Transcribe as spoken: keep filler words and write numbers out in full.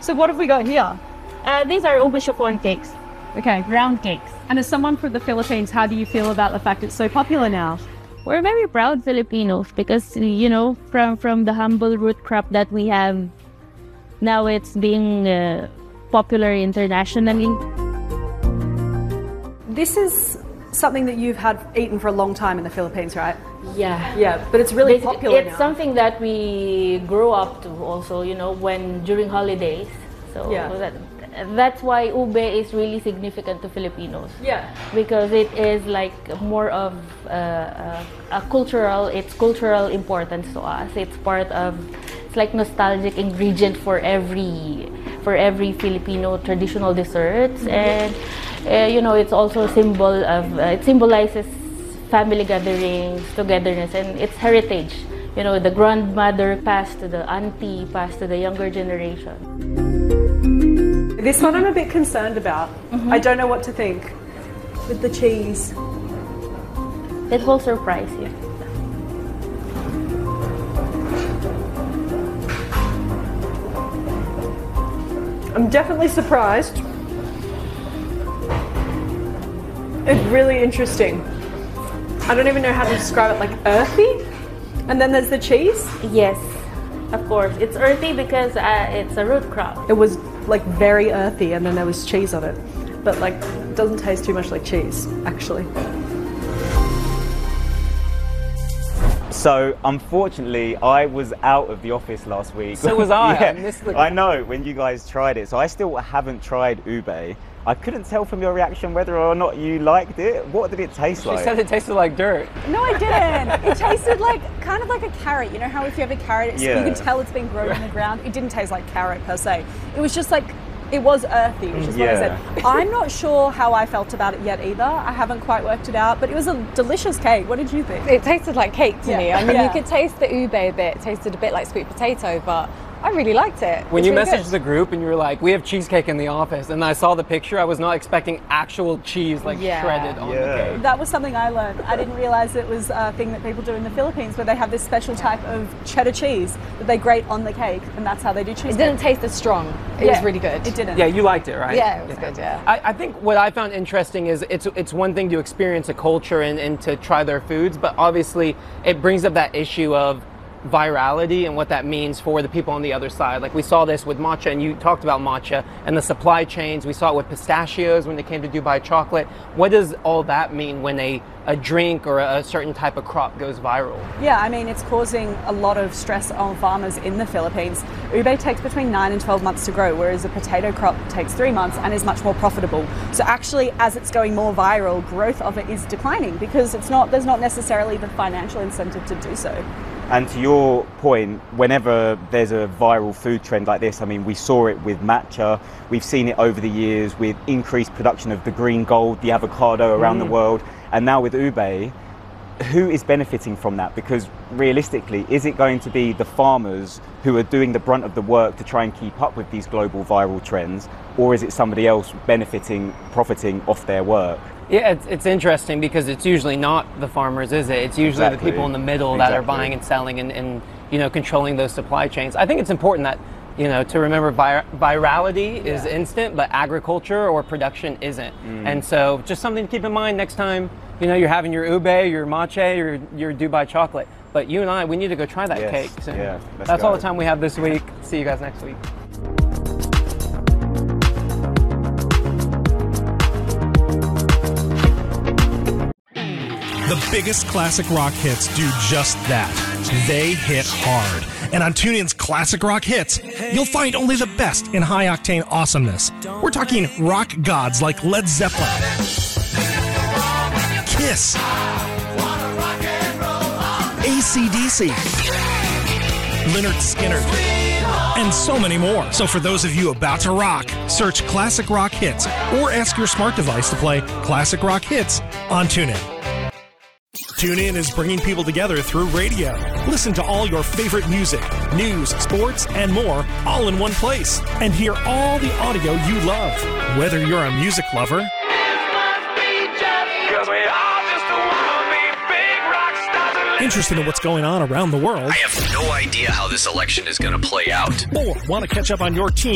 So what have we got here? Uh, these are ube chiffon cakes. Okay. Round cakes. And as someone from the Philippines, how do you feel about the fact it's so popular now? We're very proud Filipinos because, you know, from, from the humble root crop that we have, now it's being uh, popular internationally. This is something that you've had eaten for a long time in the Philippines, right? Yeah. Yeah, but it's really Basically, popular It's now. something that we grew up to also, you know, when during holidays. So Yeah. that, that's why ube is really significant to Filipinos. Yeah. Because it is like more of uh, a, a cultural, it's cultural importance to us. It's part of, it's like nostalgic ingredient for every, for every Filipino traditional desserts. Mm-hmm. And uh, you know, it's also a symbol of, uh, it symbolizes family gatherings, togetherness, and its heritage. You know, the grandmother passed to the auntie, passed to the younger generation. This one I'm a bit concerned about. Mm-hmm. I don't know what to think with the cheese. It will surprise you. I'm definitely surprised. It's really interesting. I don't even know how to describe it, like earthy. And then there's the cheese. Yes, of course. It's earthy because uh, it's a root crop. It was like very earthy, and then there was cheese on it. But like, it doesn't taste too much like cheese, actually. So, unfortunately, I was out of the office last week. So was I. Yeah, I missed the... I know, when you guys tried it. So I still haven't tried ube. I couldn't tell from your reaction whether or not you liked it. What did it taste She like? She said it tasted like dirt. No, I didn't. It tasted like, kind of like a carrot. You know how if you have a carrot, it's, Yeah. you can tell it's been grown in the ground. It didn't taste like carrot per se. It was just like, it was earthy, which is what I Yeah. said. I'm not sure how I felt about it yet either. I haven't quite worked it out, but it was a delicious cake. What did you think? It tasted like cake to Yeah. me. I mean, Yeah. you could taste the ube a bit. It tasted a bit like sweet potato, but I really liked it. When It's you really messaged good. the group and you were like, we have cheesecake in the office, and I saw the picture, I was not expecting actual cheese like Yeah. shredded on Yeah. the cake. That was something I learned. I didn't realize it was a thing that people do in the Philippines where they have this special type of cheddar cheese that they grate on the cake, and that's how they do cheese. It didn't taste as strong. It Yeah, was really good. It didn't. Yeah, you liked it, right? Yeah, it was good, yeah. I, I think what I found interesting is it's it's one thing to experience a culture and, and to try their foods, but obviously it brings up that issue of virality and what that means for the people on the other side. Like we saw this with matcha, and you talked about matcha and the supply chains. We saw it with pistachios when they came to Dubai chocolate. What does all that mean when a, a drink or a certain type of crop goes viral? Yeah, I mean, it's causing a lot of stress on farmers in the Philippines. Ube takes between nine and twelve months to grow, whereas a potato crop takes three months and is much more profitable. So actually, as it's going more viral, growth of it is declining because it's not, there's not necessarily the financial incentive to do so. And to your point, whenever there's a viral food trend like this, I mean, we saw it with matcha. We've seen it over the years with increased production of the green gold, the avocado around Mm. the world. And now with ube, who is benefiting from that? Because realistically, is it going to be the farmers who are doing the brunt of the work to try and keep up with these global viral trends? Or is it somebody else benefiting, profiting off their work? Yeah, it's, it's interesting because it's usually not the farmers, is it? It's usually Exactly. the people in the middle that are Exactly. buying and selling and, and you know controlling those supply chains. I think it's important that you know to remember vir- virality is instant, but agriculture or production isn't. Mm. And so just something to keep in mind next time you know you're having your ube, your matcha, your your Dubai chocolate. But you and I, we need to go try that Yes, cake soon. yeah, let's That's all go. the time we have this week. See you guys next week. The biggest classic rock hits do just that. They hit hard. And on TuneIn's Classic Rock Hits, you'll find only the best in high-octane awesomeness. We're talking rock gods like Led Zeppelin, Kiss, A C D C, Lynyrd Skynyrd, and so many more. So for those of you about to rock, search Classic Rock Hits or ask your smart device to play Classic Rock Hits on TuneIn. TuneIn is bringing people together through radio. Listen to all your favorite music, news, sports, and more all in one place. And hear all the audio you love. Whether you're a music lover, interested in what's going on around the world, I have no idea how this election is going to play out. or want to catch up on your team